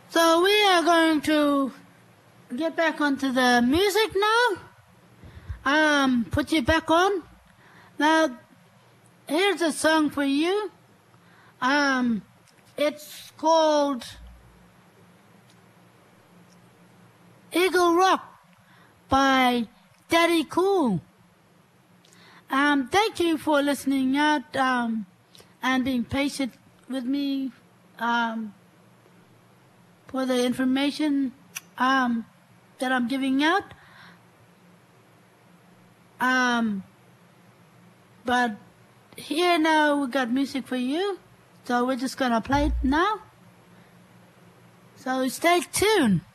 So we are going to get back onto the music now. Put you back on. Now, here's a song for you. It's called Eagle Rock by Daddy Cool. Thank you for listening out and being patient with me for the information that I'm giving out. But here now we got music for you, so we're just gonna play it now. So stay tuned.